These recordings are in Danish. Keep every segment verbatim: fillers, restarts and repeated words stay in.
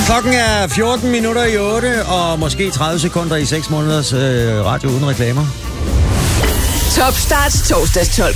Klokken er fjorten minutter i otte, og måske tredive sekunder i seks måneders øh, radio uden reklamer. Top Starts torsdagstolk.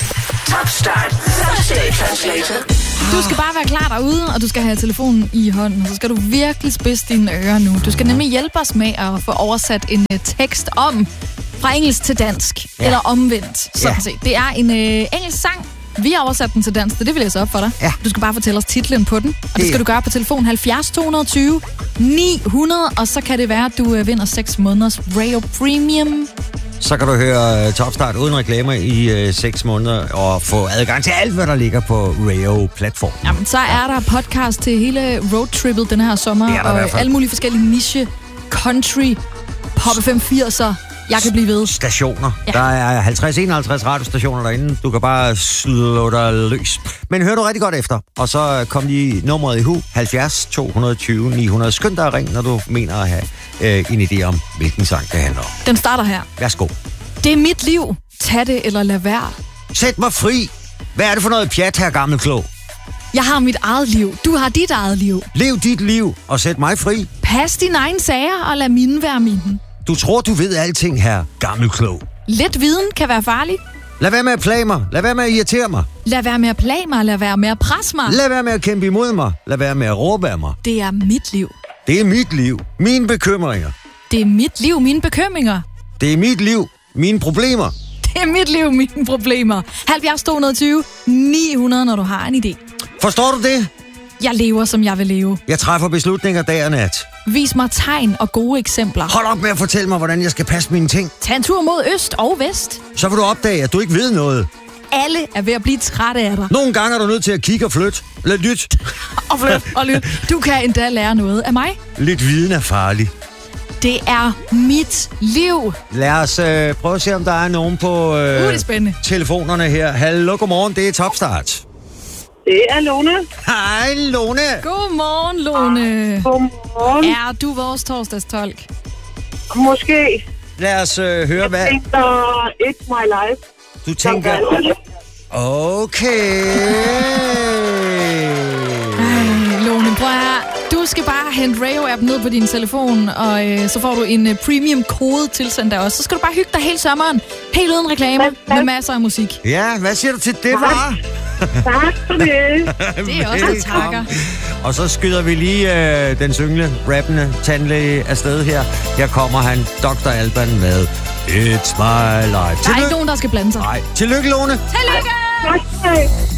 Top Start Thursday Translator. Du skal bare være klar derude, og du skal have telefonen i hånden. Så skal du virkelig spidse dine ører nu. Du skal nemlig hjælpe os med at få oversat en uh, tekst om fra engelsk til dansk. Ja. Eller omvendt, så ja. kan se. Det er en uh, engelsk sang. Vi har oversat den til dansk, så det vil jeg læse op for dig. Ja. Du skal bare fortælle os titlen på den. Og det, det skal du gøre på telefon halvfjerds to tyve ni hundrede, og så kan det være, at du uh, vinder seks måneders Rayo Premium. Så kan du høre uh, Top Start uden reklamer i uh, seks måneder og få adgang til alt, hvad der ligger på Rayo-platformen. Jamen, så er der podcast til hele roadtrippet den her sommer, og alle mulige forskellige niche, country, pop F M firser. Jeg kan blive ved. Stationer. Ja. Der er halvtreds enoghalvtreds radiostationer derinde. Du kan bare slå dig løs. Men hør du rigtig godt efter. Og så kom lige nummeret i hu. halvfjerds to tyve ni hundrede. Skynd dig at ringe, når du mener at have øh, en idé om, hvilken sang det handler om. Den starter her. Værsgo. Det er mit liv. Tag det eller lad være. Sæt mig fri. Hvad er det for noget pjat, her gammel klog? Jeg har mit eget liv. Du har dit eget liv. Lev dit liv og sæt mig fri. Pas dine egne sager og lad mine være mine. Du tror, du ved alting, her gammel klog. Lidt viden kan være farlig. Lad være med at plage mig. Lad være med at irritere mig. Lad være med at plage mig. Lad være med at presse mig. Lad være med at kæmpe imod mig. Lad være med at råbe af mig. Det er mit liv. Det er mit liv. Mine bekymringer. Det er mit liv. Mine bekymringer. Det er mit liv. Mine problemer. Det er mit liv. Mine problemer. halvfjerds to tyve ni hundrede, når du har en idé. Forstår du det? Jeg lever, som jeg vil leve. Jeg træffer beslutninger dag og nat. Vis mig tegn og gode eksempler. Hold op med at fortælle mig, hvordan jeg skal passe mine ting. Tag en tur mod øst og vest. Så vil du opdage, at du ikke ved noget. Alle er ved at blive trætte af dig. Nogle gange er du nødt til at kigge og flytte. Lad lyt. og flytte og lyt. Du kan endda lære noget af mig. Lidt viden er farlig. Det er mit liv. Lad os øh, prøve at se, om der er nogen på øh, uh, det spændende. telefonerne her. Hallo, godmorgen. Det er Top Start. Det er Lone. Hej, Lone. Godmorgen, Lone. Godmorgen. Er du vores torsdagstolk? Måske. Lad os øh, høre, jeg hvad... Jeg tænker, it's my life. Du tænker... Okay. Ej, Lone, prøv her. Du skal bare hente Rayo-appen ned på din telefon, og øh, så får du en øh, premium-kode tilsendt dig også. Så skal du bare hygge dig hele sommeren. Helt uden reklamer, med masser af musik. Ja, hvad siger du til det, far? Tak for det. Det er også en takker. Og så skyder vi lige øh, den syngle, rappende tandlæge afsted her. Her kommer han, doktor Alban, med It's My Life. Der er ikke nogen, der skal blande sig. Nej. Tillykke, Lone. Tillykke! Tak.